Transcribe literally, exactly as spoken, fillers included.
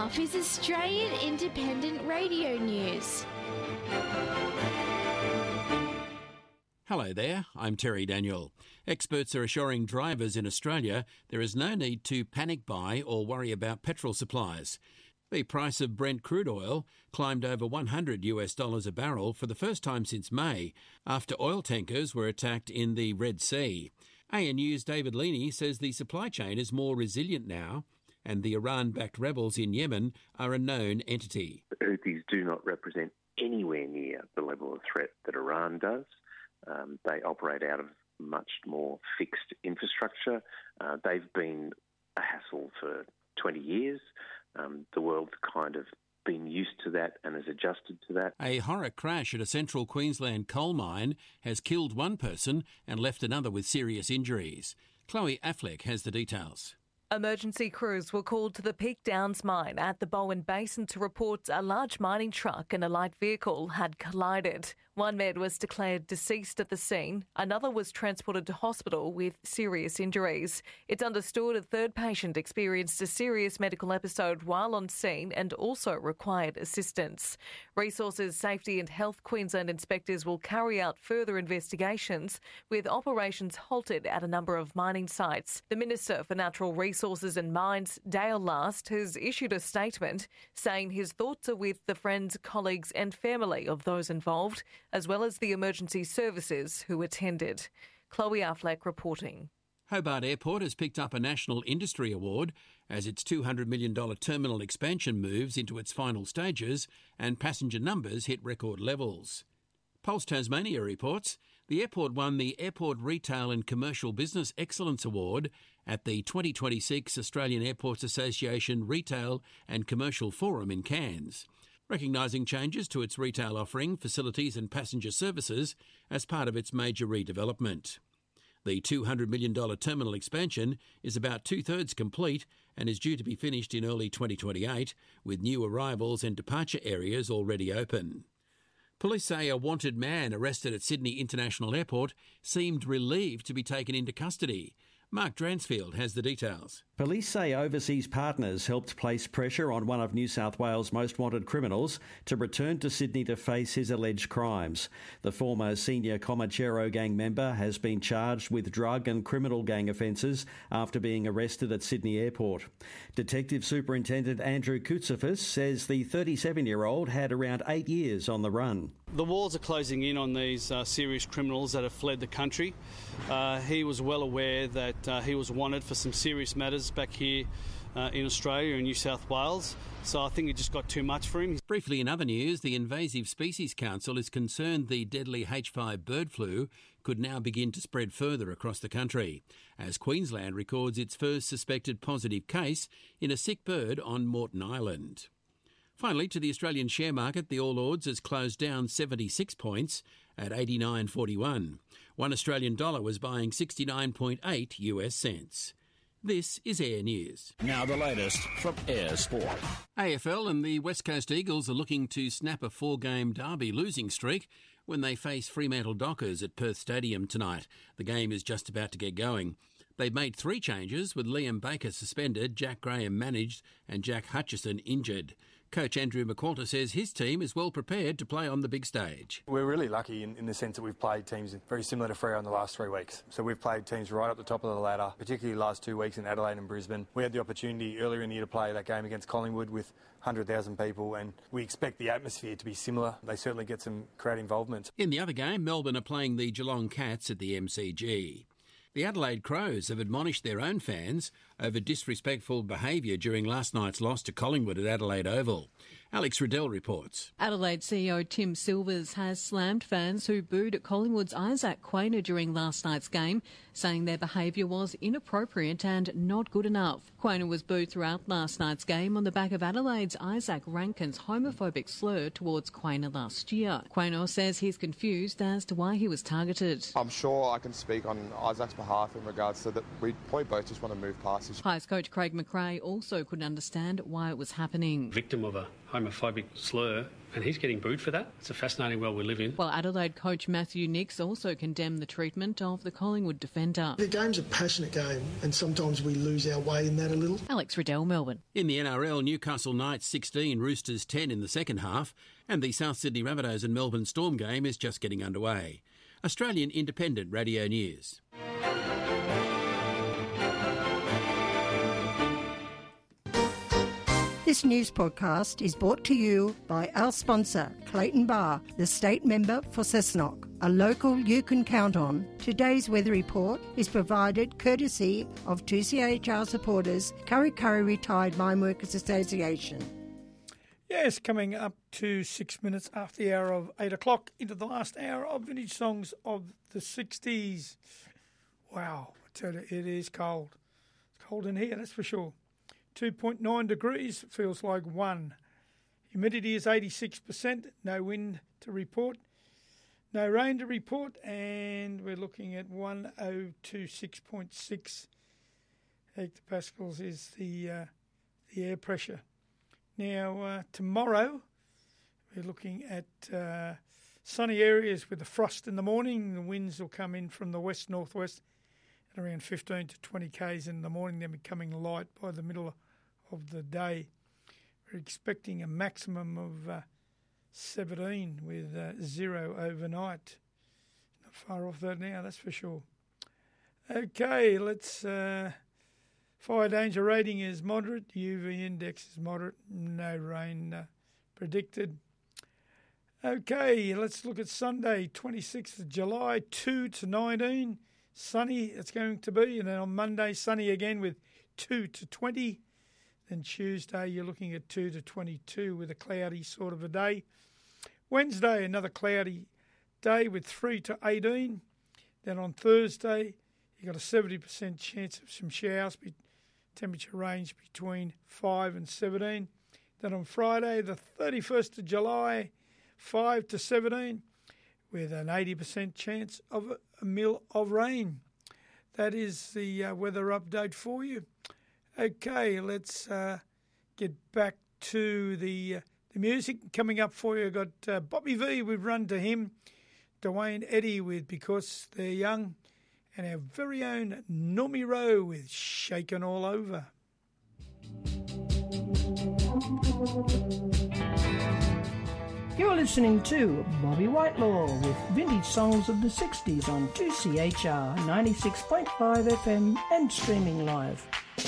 half is Australian Independent Radio News. Hello there, I'm Terry Daniel. Experts are assuring drivers in Australia there is no need to panic buy or worry about petrol supplies. The price of Brent crude oil climbed over one hundred US dollars a barrel for the first time since May, after oil tankers were attacked in the Red Sea. A N U's David Leaney says the supply chain is more resilient now, and the Iran-backed rebels in Yemen are a known entity. The Houthis do not represent anywhere near the level of threat that Iran does. Um, they operate out of much more fixed infrastructure. Uh, they've been a hassle for twenty years. Um, the world's kind of been used to that and has adjusted to that. A horror crash at a central Queensland coal mine has killed one person and left another with serious injuries. Chloe Affleck has the details. Emergency crews were called to the Peak Downs mine at the Bowen Basin to report a large mining truck and a light vehicle had collided. One man was declared deceased at the scene. Another was transported to hospital with serious injuries. It's understood a third patient experienced a serious medical episode while on scene and also required assistance. Resources, Safety and Health Queensland inspectors will carry out further investigations, with operations halted at a number of mining sites. The Minister for Natural Resources and Mines, Dale Last, has issued a statement saying his thoughts are with the friends, colleagues and family of those involved, as well as the emergency services who attended. Chloe Affleck reporting. Hobart Airport has picked up a National Industry Award as its two hundred million dollars terminal expansion moves into its final stages and passenger numbers hit record levels. Pulse Tasmania reports the airport won the Airport Retail and Commercial Business Excellence Award at the twenty twenty-six Australian Airports Association Retail and Commercial Forum in Cairns, recognising changes to its retail offering, facilities and passenger services as part of its major redevelopment. The two hundred million dollars terminal expansion is about two-thirds complete and is due to be finished in early twenty twenty-eight, with new arrivals and departure areas already open. Police say a wanted man arrested at Sydney International Airport seemed relieved to be taken into custody. Mark Dransfield has the details. Police say overseas partners helped place pressure on one of New South Wales' most wanted criminals to return to Sydney to face his alleged crimes. The former senior Comachero gang member has been charged with drug and criminal gang offences after being arrested at Sydney Airport. Detective Superintendent Andrew Koutsafis says the thirty-seven-year-old had around eight years on the run. The walls are closing in on these uh, serious criminals that have fled the country. Uh, he was well aware that uh, he was wanted for some serious matters back here uh, in Australia and New South Wales, so I think it just got too much for him. Briefly in other news, the Invasive Species Council is concerned the deadly H five bird flu could now begin to spread further across the country, as Queensland records its first suspected positive case in a sick bird on Moreton Island. Finally, to the Australian share market, the All Ords has closed down seventy-six points at eighty-nine forty-one. One Australian dollar was buying sixty-nine point eight US cents. This is Air News. Now the latest from Air Sport. A F L and the West Coast Eagles are looking to snap a four-game derby losing streak when they face Fremantle Dockers at Perth Stadium tonight. The game is just about to get going. They've made three changes, with Liam Baker suspended, Jack Graham managed and Jack Hutchison injured. Coach Andrew McQualter says his team is well prepared to play on the big stage. We're really lucky in, in the sense that we've played teams very similar to Freo in the last three weeks. So we've played teams right up the top of the ladder, particularly the last two weeks in Adelaide and Brisbane. We had the opportunity earlier in the year to play that game against Collingwood with one hundred thousand people, and we expect the atmosphere to be similar. They certainly get some crowd involvement. In the other game, Melbourne are playing the Geelong Cats at the M C G. The Adelaide Crows have admonished their own fans over disrespectful behaviour during last night's loss to Collingwood at Adelaide Oval. Alex Riddell reports. Adelaide C E O Tim Silvers has slammed fans who booed at Collingwood's Isaac Quaynor during last night's game, saying their behaviour was inappropriate and not good enough. Quaynor was booed throughout last night's game on the back of Adelaide's Isaac Rankin's homophobic slur towards Quaynor last year. Quaynor says he's confused as to why he was targeted. I'm sure I can speak on Isaac's behalf in regards to that we probably both just want to move past this. Pies coach Craig McRae also couldn't understand why it was happening. Victim of a homophobic homophobic slur, and he's getting booed for that. It's a fascinating world we live in. While Adelaide coach Matthew Nicks also condemned the treatment of the Collingwood defender. The game's a passionate game, and sometimes we lose our way in that a little. Alex Riddell, Melbourne. In the N R L, Newcastle Knights sixteen, Roosters ten in the second half, and the South Sydney Rabbitohs and Melbourne Storm game is just getting underway. Australian Independent Radio News. This news podcast is brought to you by our sponsor, Clayton Bar, the state member for Cessnock, a local you can count on. Today's weather report is provided courtesy of two C H R supporters, Curry Curry Retired Mine Workers Association. Yes, coming up to six minutes after the hour of eight o'clock into the last hour of vintage songs of the sixties. Wow, I tell you, it is cold. It's cold in here, that's for sure. two point nine degrees, feels like one. Humidity is eighty-six percent, no wind to report, no rain to report, and we're looking at one thousand twenty-six point six hectopascals is the, uh, the air pressure. Now, uh, tomorrow, we're looking at uh, sunny areas with the frost in the morning. The winds will come in from the west-northwest at around fifteen to twenty kays in the morning, then becoming light by the middle of the day. We're expecting a maximum of uh, seventeen with uh, zero overnight. Not far off that now, that's for sure. Okay, let's... Uh, Fire danger rating is moderate. U V index is moderate. No rain uh, predicted. Okay, let's look at Sunday, twenty-sixth of July, two to nineteen. Sunny it's going to be. And then on Monday, sunny again with two to twenty. Then Tuesday, you're looking at two to twenty-two with a cloudy sort of a day. Wednesday, another cloudy day with three to eighteen. Then on Thursday, you've got a seventy percent chance of some showers. Temperature range between five and seventeen. Then on Friday, the thirty-first of July, five to seventeen, with an eighty percent chance of a mil of rain. That is the uh, weather update for you. Okay, let's uh, get back to the uh, the music coming up for you. I've got uh, Bobby V, we've run to him. Dwayne Eddy with Because They're Young. And our very own Normie Rowe with Shaken All Over. You're listening to Bobby Whitelaw with Vintage Songs of the sixties on two C H R ninety-six point five F M and streaming live.